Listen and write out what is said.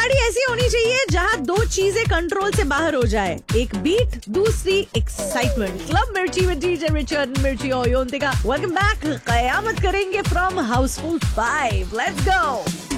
गाड़ी ऐसी होनी चाहिए जहाँ दो चीजें कंट्रोल से बाहर हो जाए, एक बीट, दूसरी एक्साइटमेंट। क्लब मिर्ची विद डीजे रिचर्ड मिर्ची और योन्तिका। Welcome back. कयामत करेंगे फ्रॉम हाउसफुल 5। Let's go.